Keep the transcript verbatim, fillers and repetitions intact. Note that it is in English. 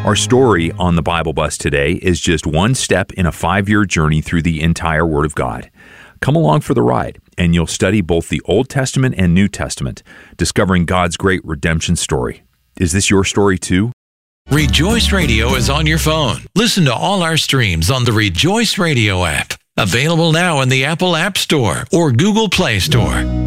Our story on the Bible Bus today is just one step in a five-year journey through the entire Word of God. Come along for the ride, and you'll study both the Old Testament and New Testament, discovering God's great redemption story. Is this your story too? Rejoice Radio is on your phone. Listen to all our streams on the Rejoice Radio app. Available now in the Apple App Store or Google Play Store.